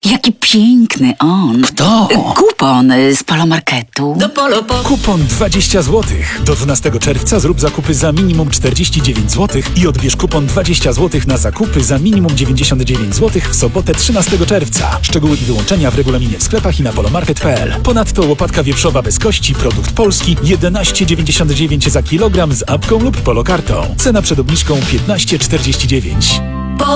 Jaki piękny on. Kto? Kupon z Polomarketu. Do Polo. Kupon 20 zł. Do 12 czerwca zrób zakupy za minimum 49 zł i odbierz kupon 20 zł na zakupy za minimum 99 zł w sobotę 13 czerwca. Szczegóły i wyłączenia w regulaminie w sklepach i na polomarket.pl. Ponadto łopatka wieprzowa bez kości, produkt polski, 11,99 za kilogram z apką lub polokartą. Cena przed obniżką 15,49.